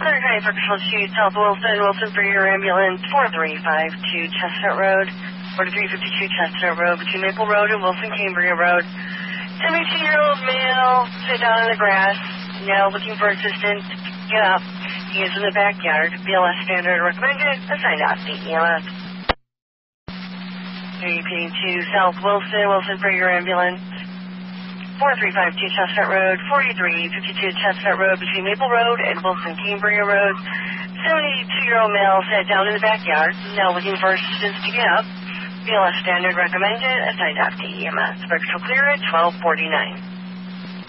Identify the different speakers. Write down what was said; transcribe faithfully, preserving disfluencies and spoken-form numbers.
Speaker 1: Hi, for Control Street, South Wilson, Wilson for your ambulance, four three five two Chestnut Road, forty-three fifty-two Chestnut Road, between Maple Road and Wilson Cambria Road. seventy-two-year-old male, sit down in the grass, now looking for assistance. Get up. He is in the backyard. B L S standard recommended. Assigned off the E M S. repeating to South Wilson, Wilson for your ambulance. four three five two Chestnut Road, forty-three fifty-two Chestnut Road, between Maple Road and Wilson Cambria Road. seventy-two-year-old male sat down in the backyard, now looking for assistance to get up. B L S standard recommended. Assigned off to E M S. Spectral clear at twelve forty-nine.